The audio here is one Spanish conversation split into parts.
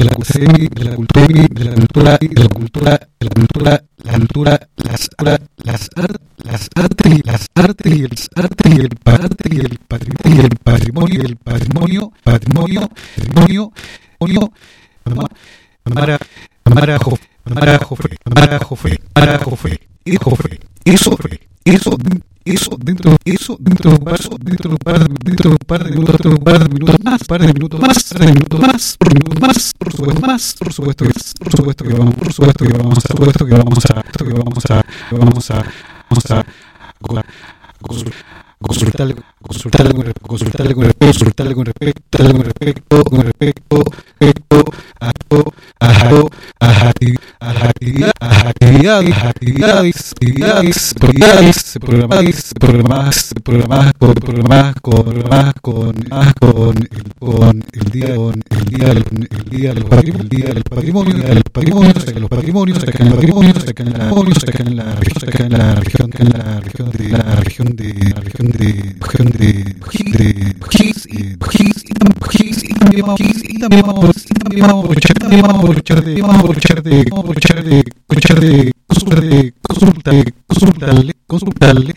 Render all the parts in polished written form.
de la cultura, las artes y el patrimonio, eso dentro de un par de minutos más, por supuesto que vamos a consultarle con respecto a actividades programadas con el día del patrimonio, se sacan en la región de O'Higgins y también vamos a aprovechar de consultarle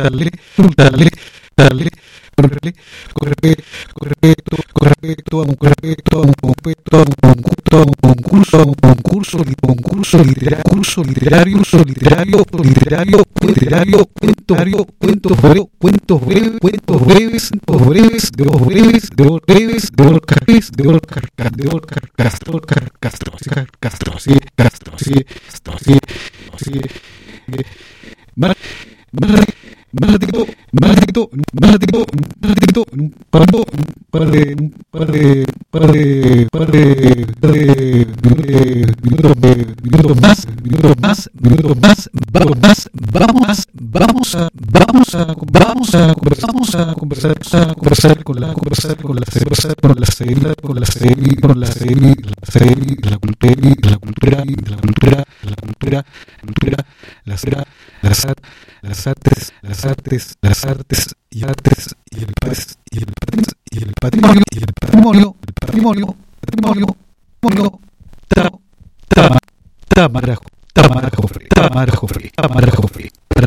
con respecto a un concurso literario, cuentos breves de Volcar Castro. Más ratito, en un par de minutos más, vamos a conversar con la Tamara Joffre.